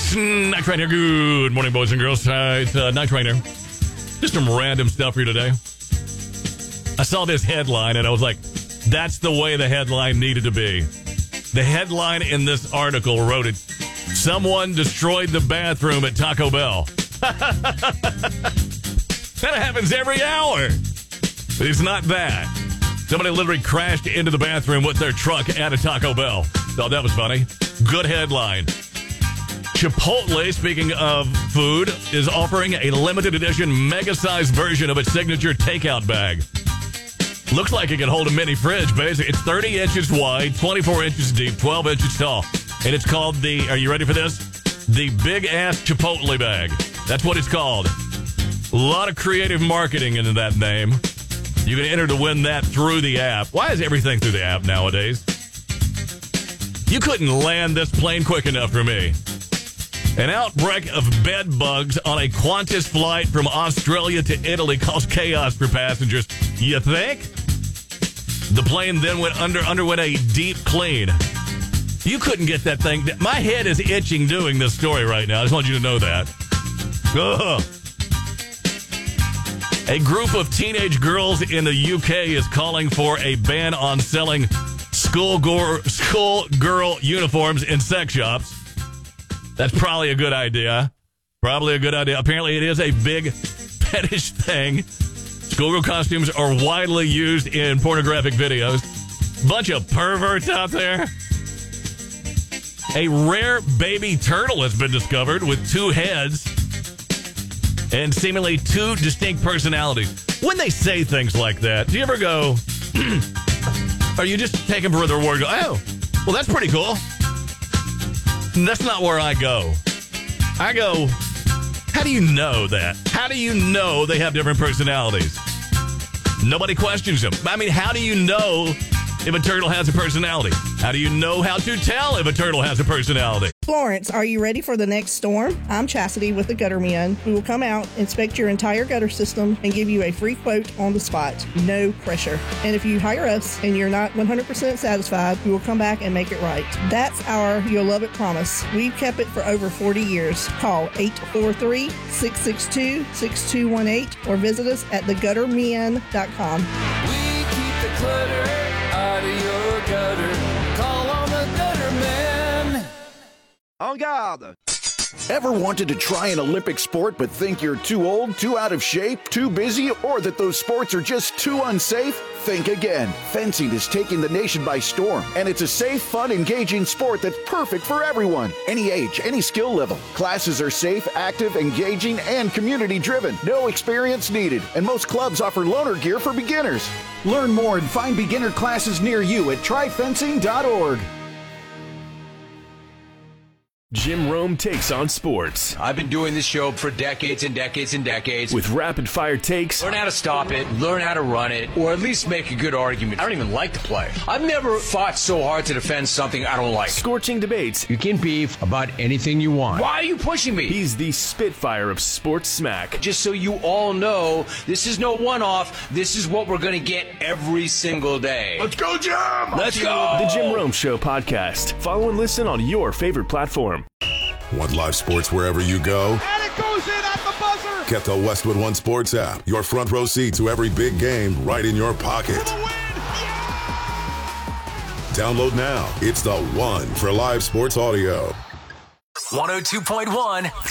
Night Trainer. Good morning, boys and girls. It's Night Trainer. Just some random stuff for you today. I saw this headline and I was like, that's the way the headline needed to be. The headline in this article wrote it, someone destroyed the bathroom at Taco Bell. That happens every hour. But it's not that. Somebody literally crashed into the bathroom with their truck at a Taco Bell. Thought that was funny. Good headline. Chipotle, speaking of food, is offering a limited edition mega-sized version of its signature takeout bag. Looks like it can hold a mini fridge, basically. It's 30 inches wide, 24 inches deep, 12 inches tall. And it's called the, are you ready for this? The Big Ass Chipotle Bag. That's what it's called. A lot of creative marketing into that name. You can enter to win that through the app. Why is everything through the app nowadays? You couldn't land this plane quick enough for me. An outbreak of bed bugs on a Qantas flight from Australia to Italy caused chaos for passengers. You think? The plane then underwent a deep clean. You couldn't get that thing. My head is itching doing this story right now. I just want you to know that. Ugh. A group of teenage girls in the UK is calling for a ban on selling schoolgirl uniforms in sex shops. That's probably a good idea. Apparently it is a big fetish thing. Schoolgirl costumes are widely used in pornographic videos. Bunch of perverts out there. A rare baby turtle has been discovered with 2 heads and seemingly 2 distinct personalities. When they say things like that, do you ever go, or you just take them for their word, go, oh, well, that's pretty cool. That's not where I go. I go, how do you know that? How do you know they have different personalities? Nobody questions them. I mean, how do you know if a turtle has a personality? How do you know how to tell if a turtle has a personality? Florence, are you ready for the next storm? I'm Chastity with the Gutter Men. We will come out, inspect your entire gutter system, and give you a free quote on the spot. No pressure. And if you hire us and you're not 100% satisfied, we will come back and make it right. That's our You'll Love It promise. We've kept it for over 40 years. Call 843-662-6218 or visit us at theguttermen.com. We keep the clutter out of your gutter. Call on the Gutter Men. En garde! Ever wanted to try an Olympic sport but think you're too old, too out of shape, too busy, or that those sports are just too unsafe? Think again. Fencing is taking the nation by storm, and it's a safe, fun, engaging sport that's perfect for everyone. Any age, any skill level. Classes are safe, active, engaging, and community-driven. No experience needed, and most clubs offer loaner gear for beginners. Learn more and find beginner classes near you at tryfencing.org. Jim Rome takes on sports. I've been doing this show for decades and decades and decades. With rapid-fire takes. Learn how to stop it, learn how to run it, or at least make a good argument. I don't even like to play. I've never fought so hard to defend something I don't like. Scorching debates. You can beef about anything you want. Why are you pushing me? He's the Spitfire of sports smack. Just so you all know, this is no one-off. This is what we're going to get every single day. Let's go, Jim! Let's go! The Jim Rome Show podcast. Follow and listen on your favorite platform. Want live sports wherever you go? And it goes in at the buzzer! Get the Westwood One Sports app. Your front row seat to every big game right in your pocket. Download now. It's the one for live sports audio. 102.1